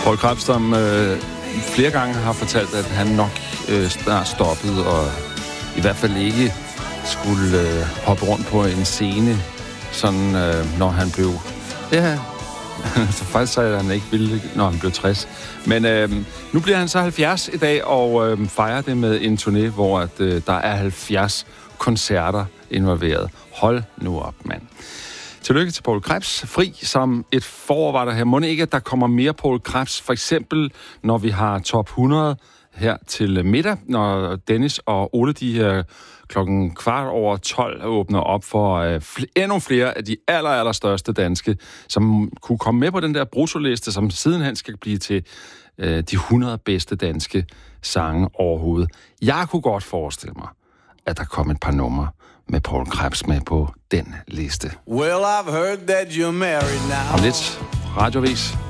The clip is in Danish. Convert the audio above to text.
Poul Krebs, som flere gange har fortalt, at han nok snart stoppede, og i hvert fald ikke skulle hoppe rundt på en scene, sådan når han blev... Ja, så faktisk sagde at han ikke ville, når han blev 60. Men nu bliver han så 70 i dag, og fejrer det med en turné, hvor der er 70 koncerter involveret. Hold nu op, mand. Tillykke til Poul Krebs. Fri som et forår var der her. Må ikke, at der kommer mere Poul Krebs? For eksempel, når vi har top 100 her til middag, når Dennis og Ole, de her 12:15 åbner op for endnu flere af de allerstørste danske, som kunne komme med på den der bruttoliste, som sidenhen skal blive til de 100 bedste danske sange overhovedet. Jeg kunne godt forestille mig, at der kom et par numre med Poul Krebs med på den liste. Well, I've heard that you're married now. Om lidt, radiovis.